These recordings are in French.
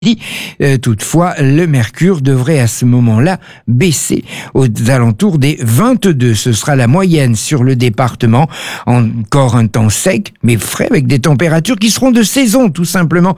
Toutefois, le mercure devrait à ce moment-là baisser aux alentours des 22. Ce sera la moyenne sur le département. Encore un temps sec, mais frais, avec des températures qui seront de saison, tout simplement.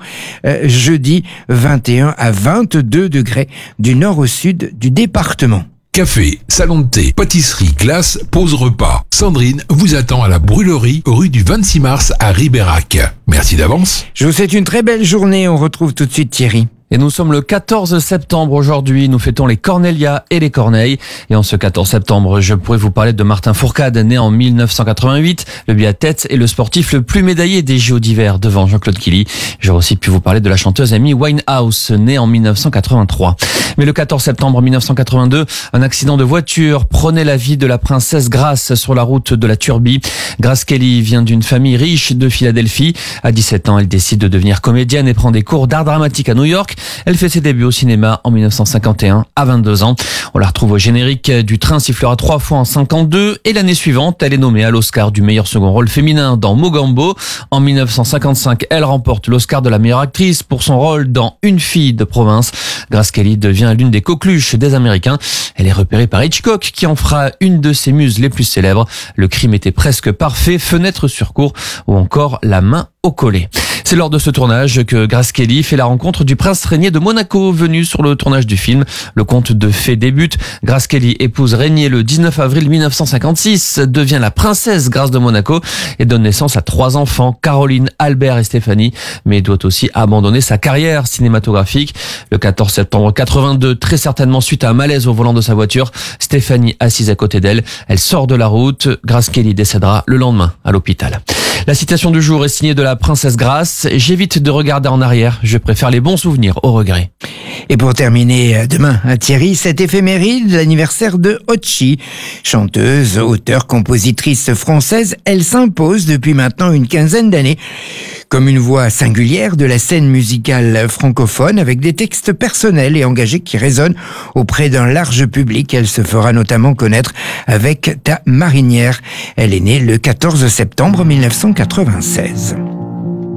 Jeudi, 21 à 22 degrés du nord au sud du département. Café, salon de thé, pâtisserie, glace, pause repas. Sandrine vous attend à la brûlerie, rue du 26 mars à Ribérac. Merci d'avance. Je vous souhaite une très belle journée. On retrouve tout de suite Thierry. Et nous sommes le 14 septembre aujourd'hui, nous fêtons les Cornélias et les Corneilles. Et en ce 14 septembre, je pourrais vous parler de Martin Fourcade, né en 1988. Le biathlète est le sportif le plus médaillé des JO d'hiver devant Jean-Claude Killy. J'aurais aussi pu vous parler de la chanteuse Amy Winehouse, née en 1983. Mais le 14 septembre 1982, un accident de voiture prenait la vie de la princesse Grace sur la route de la Turbie. Grace Kelly vient d'une famille riche de Philadelphie. À 17 ans, elle décide de devenir comédienne et prend des cours d'art dramatique à New York. Elle fait ses débuts au cinéma en 1951 à 22 ans. On la retrouve au générique du Train sifflera 3 fois en 52 et l'année suivante, elle est nommée à l'Oscar du meilleur second rôle féminin dans Mogambo. En 1955, elle remporte l'Oscar de la meilleure actrice pour son rôle dans Une fille de province. Grace Kelly devient l'une des coqueluches des Américains. Elle est repérée par Hitchcock qui en fera une de ses muses les plus célèbres. Le crime était presque parfait, Fenêtre sur cour ou encore La main au collet. C'est lors de ce tournage que Grace Kelly fait la rencontre du prince Régnier de Monaco, venu sur le tournage du film. Le conte de fées débute. Grace Kelly épouse Régnier le 19 avril 1956, devient la princesse Grace de Monaco et donne naissance à 3 enfants, Caroline, Albert et Stéphanie, mais doit aussi abandonner sa carrière cinématographique. Le 14 septembre 82, très certainement suite à un malaise au volant de sa voiture, Stéphanie assise à côté d'elle, elle sort de la route. Grace Kelly décédera le lendemain à l'hôpital. La citation du jour est signée de la princesse Grace. J'évite de regarder en arrière, je préfère les bons souvenirs au regret. Et pour terminer demain, à Thierry, cette éphéméride, l'anniversaire de Ochi. Chanteuse, auteure, compositrice française, elle s'impose depuis maintenant une quinzaine d'années comme une voix singulière de la scène musicale francophone avec des textes personnels et engagés qui résonnent auprès d'un large public. Elle se fera notamment connaître avec Ta marinière. Elle est née le 14 septembre 1996.